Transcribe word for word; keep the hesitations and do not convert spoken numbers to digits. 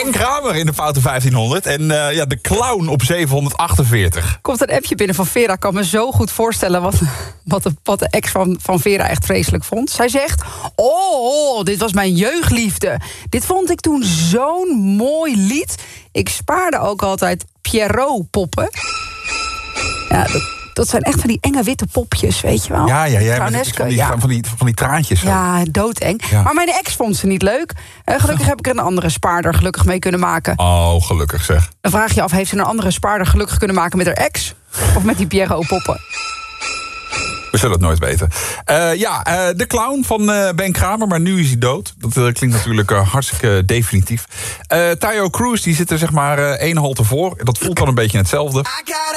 Ben Kramer in de foute vijftienhonderd. En uh, ja, de clown op zevenhonderdachtenveertig. Komt een appje binnen van Vera. Ik kan me zo goed voorstellen wat, wat, de, wat de ex van, van Vera echt vreselijk vond. Zij zegt, oh, dit was mijn jeugdliefde. Dit vond ik toen zo'n mooi lied. Ik spaarde ook altijd Pierrot-poppen. Ja, dat, dat zijn echt van die enge witte popjes, weet je wel. Ja, ja, ja. Clowneske, Van die, ja. van, die, van die traantjes. Zo. Ja, doodeng. Ja. Maar mijn ex vond ze niet leuk. Uh, gelukkig heb ik er een andere spaarder gelukkig mee kunnen maken. Oh, gelukkig zeg. Dan vraag je af, heeft ze een andere spaarder gelukkig kunnen maken met haar ex? Of met die Pierrot-poppen? We zullen het nooit weten. Uh, ja, uh, de clown van uh, Ben Kramer, maar nu is hij dood. Dat uh, klinkt natuurlijk uh, hartstikke definitief. Uh, Taio Cruz, die zit er zeg maar uh, één halte voor. Dat voelt dan een beetje hetzelfde.